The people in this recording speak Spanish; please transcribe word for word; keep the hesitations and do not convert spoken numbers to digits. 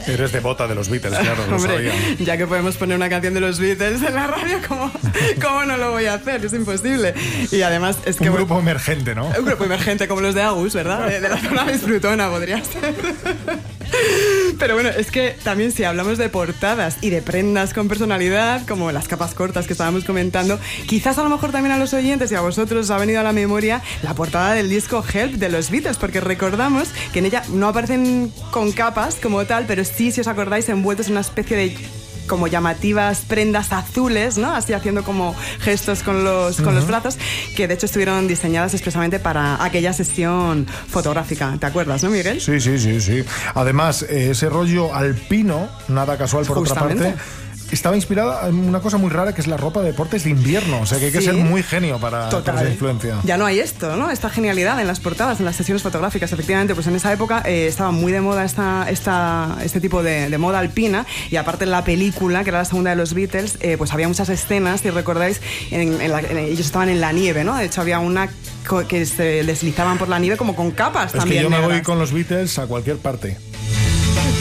Eres devota de los Beatles, claro, lo Hombre, sabía. ya que podemos poner una canción de los Beatles en la radio, ¿cómo, cómo no lo voy a hacer? Es imposible. Y además es que... Un grupo emergente, ¿no? Un grupo emergente como los de Agus, ¿verdad? De, de la zona Plutona podría ser. Pero bueno, es que también si hablamos de portadas y de prendas con personalidad, como las capas cortas que estábamos comentando, quizás a lo mejor también a los oyentes y a vosotros os ha venido a la memoria la portada del disco Help de los Beatles, porque recordamos que en ella no aparecen con capas como tal, pero sí, si os acordáis, envueltos en una especie de como llamativas prendas azules, ¿no? Así haciendo como gestos con los, con uh-huh. los brazos, que de hecho estuvieron diseñadas expresamente para aquella sesión fotográfica. ¿Te acuerdas, no, Miguel? Sí, sí, sí, sí. Además, eh, ese rollo alpino, nada casual por Justamente. otra parte, estaba inspirada en una cosa muy rara que es la ropa de deportes de invierno. O sea que hay que sí. ser muy genio para, Total. para esa influencia. Ya no hay esto, ¿no? Esta genialidad en las portadas, en las sesiones fotográficas. Efectivamente, pues en esa época eh, estaba muy de moda esta, esta, este tipo de, de moda alpina. Y aparte en la película, que era la segunda de los Beatles, eh, pues había muchas escenas, si recordáis, en, en la, en, ellos estaban en la nieve, ¿no? De hecho había una que se deslizaban por la nieve como con capas es también. Es que yo me negras. voy con los Beatles a cualquier parte.